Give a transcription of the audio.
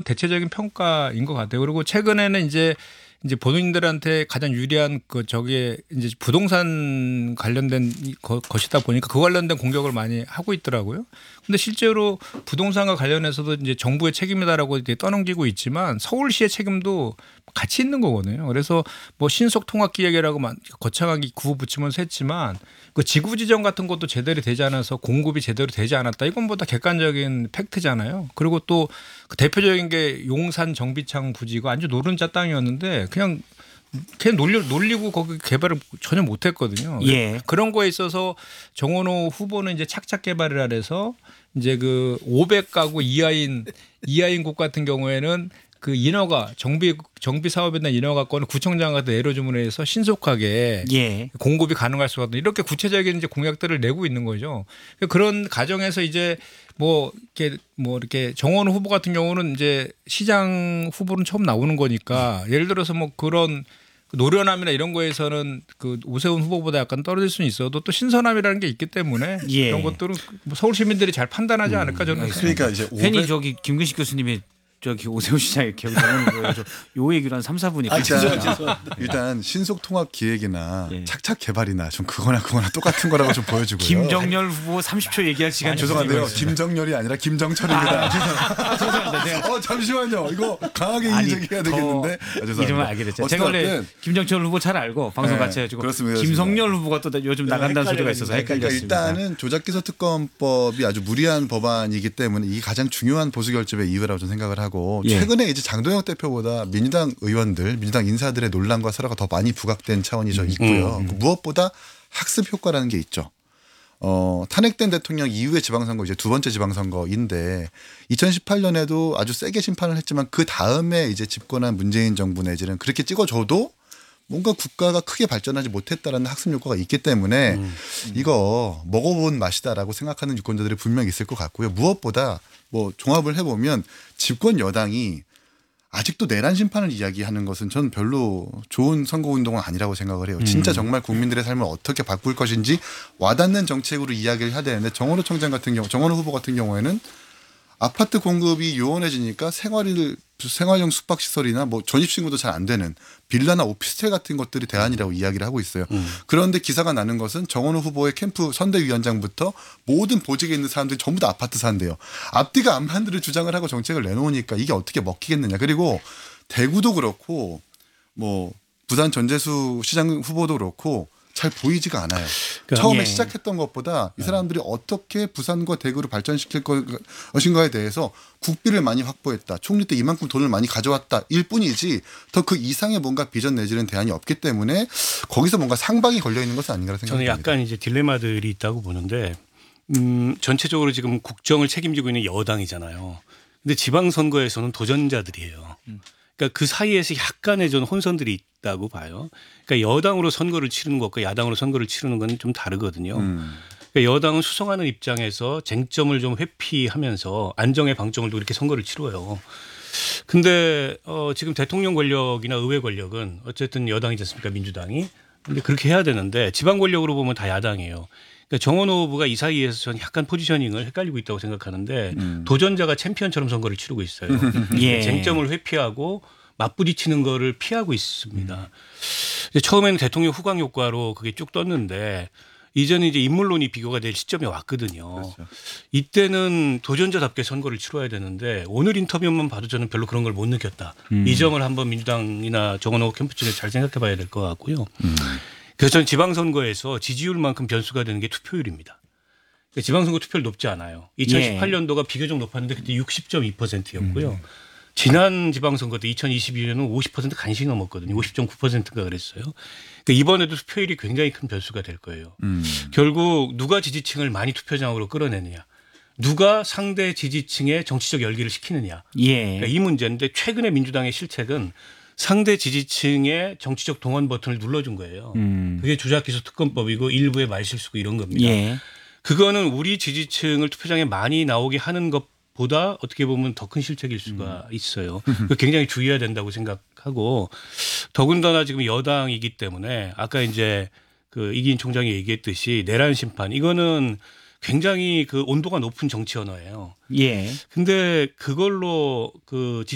대체적인 평가인 것 같아요. 그리고 최근에는 이제 본인들한테 가장 유리한 저기에 이제 부동산 관련된 것이다 보니까 그 관련된 공격을 많이 하고 있더라고요. 근데 실제로 부동산과 관련해서도 이제 정부의 책임이다라고 이제 떠넘기고 있지만 서울시의 책임도 같이 있는 거거든요. 그래서 뭐 신속 통합 기획이라고 거창하게 구호 붙이면서 했지만 그 지구 지정 같은 것도 제대로 되지 않아서 공급이 제대로 되지 않았다. 이건 보다 객관적인 팩트잖아요. 그리고 또 그 대표적인 게 용산 정비창 부지가 아주 노른자 땅이었는데 그냥 놀리고 거기 개발을 전혀 못했거든요. 예. 그런 거에 있어서 정원호 후보는 이제 착착 개발을 해서 이제 그 500가구 이하인 곳 같은 경우에는 그 인허가 정비 사업에 대한 인허가권을 구청장한테 내려줌으로 해서 신속하게 예. 공급이 가능할 수가 있다. 이렇게 구체적인 이제 공약들을 내고 있는 거죠. 그런 과정에서 이제 뭐 이렇게 정원호 후보 같은 경우는 이제 시장 후보는 처음 나오는 거니까 예를 들어서 뭐 그런 노련함이나 이런 거에서는 그 오세훈 후보보다 약간 떨어질 수는 있어도 또 신선함이라는 게 있기 때문에 예. 그런 것들은 서울 시민들이 잘 판단하지 않을까 저는. 그러니까 이제 괜히 저기 김근식 교수님이 저기 오세훈 시장의 기억이 나는 거예요. 요 얘기로 한 3, 4분이 일단 신속 통합 기획이나 예. 착착 개발이나 좀 그거나 똑같은 거라고 좀 보여주고요. 김정열 후보 30초 얘기할 시간 죄송한데요. 주세요. 김정열이 아니라 김정철입니다. 죄송합니다. 제가 잠시만요. 이거 강하게 인정해야 되겠는데. 이름을 알게 됐죠. 제가 원래 김정철 후보 잘 알고 방송 같이 해가지고 그렇습니다. 김성열 후보가 또 요즘 나간다는 소리가 있어서 그러니까 헷갈렸습니다. 일단은 조작기소특검법이 아주 무리한 법안이기 때문에 이게 가장 중요한 보수 결집의 이유라고 저는 생각을 하고 예. 최근에 이제 장도영 대표보다 민주당 의원들, 민주당 인사들의 논란과 설화가 더 많이 부각된 차원이 좀 있고요. 무엇보다 학습 효과라는 게 있죠. 탄핵된 대통령 이후의 지방선거 이제 두 번째 지방선거인데 2018년에도 아주 세게 심판을 했지만 그 다음에 이제 집권한 문재인 정부 내지는 그렇게 찍어줘도 뭔가 국가가 크게 발전하지 못했다라는 학습 효과가 있기 때문에 이거 먹어본 맛이다라고 생각하는 유권자들이 분명히 있을 것 같고요. 무엇보다 뭐 종합을 해보면 집권 여당이 아직도 내란 심판을 이야기하는 것은 저는 별로 좋은 선거운동은 아니라고 생각을 해요. 진짜 정말 국민들의 삶을 어떻게 바꿀 것인지 와닿는 정책으로 이야기를 해야 되는데 정원호 후보 같은 경우에는 아파트 공급이 요원해지니까 생활용 숙박시설이나 뭐 전입신고도 잘 안 되는 빌라나 오피스텔 같은 것들이 대안이라고 이야기를 하고 있어요. 그런데 기사가 나는 것은 정원호 후보의 캠프 선대위원장부터 모든 보직에 있는 사람들이 전부 다 아파트 산대요. 앞뒤가 안 맞는 주장을 하고 정책을 내놓으니까 이게 어떻게 먹히겠느냐. 그리고 대구도 그렇고 뭐 부산 전재수 시장 후보도 그렇고 잘 보이지가 않아요. 그러니까 처음에 시작했던 것보다 이 사람들이 어떻게 부산과 대구를 발전시킬 것인가에 대해서 국비를 많이 확보했다. 총리 때 이만큼 돈을 많이 가져왔다. 일 뿐이지 더 그 이상의 뭔가 비전 내지는 대안이 없기 때문에 거기서 뭔가 상박이 걸려 있는 것은 아닌가 생각합니다. 저는 약간 이제 딜레마들이 있다고 보는데 전체적으로 지금 국정을 책임지고 있는 여당이잖아요. 근데 지방선거에서는 도전자들이에요. 그러니까 그 사이에서 약간의 전 혼선들이 있다고 봐요. 그러니까 여당으로 선거를 치르는 것과 야당으로 선거를 치르는 건 좀 다르거든요. 그러니까 여당은 수성하는 입장에서 쟁점을 좀 회피하면서 안정의 방점을 이렇게 선거를 치러요. 근데 지금 대통령 권력이나 의회 권력은 어쨌든 여당이지 않습니까? 민주당이. 근데 그렇게 해야 되는데 지방 권력으로 보면 다 야당이에요. 그러니까 정원호 후보가 이 사이에서 저는 약간 포지셔닝을 헷갈리고 있다고 생각하는데 도전자가 챔피언처럼 선거를 치르고 있어요. 예. 쟁점을 회피하고 맞부딪히는 거를 피하고 있습니다. 처음에는 대통령 후광 효과로 그게 쭉 떴는데 이제는 이제 인물론이 비교가 될 시점이 왔거든요. 그렇죠. 이때는 도전자답게 선거를 치러야 되는데 오늘 인터뷰만 봐도 저는 별로 그런 걸 못 느꼈다. 이 점을 한번 민주당이나 정원호 캠프 측에 잘 생각해 봐야 될 것 같고요. 그래서 저는 지방선거에서 지지율만큼 변수가 되는 게 투표율입니다. 그러니까 지방선거 투표율 높지 않아요. 2018년도가 비교적 높았는데 그때 60.2%였고요. 지난 지방선거 때 2022년은 50% 간신히 넘었거든요. 50.9%가 그랬어요. 그러니까 이번에도 투표율이 굉장히 큰 변수가 될 거예요. 결국 누가 지지층을 많이 투표장으로 끌어내느냐. 누가 상대 지지층의 정치적 열기를 시키느냐. 그러니까 이 문제인데 최근에 민주당의 실책은 상대 지지층의 정치적 동원 버튼을 눌러준 거예요. 그게 조작기소 특검법이고 일부의 말실수고 이런 겁니다. 그거는 우리 지지층을 투표장에 많이 나오게 하는 것보다 어떻게 보면 더 큰 실책일 수가 있어요. 굉장히 주의해야 된다고 생각하고 더군다나 지금 여당이기 때문에 아까 이제 그 이기인 총장이 얘기했듯이 내란 심판 이거는 굉장히 그 온도가 높은 정치 언어예요. 근데 그걸로 그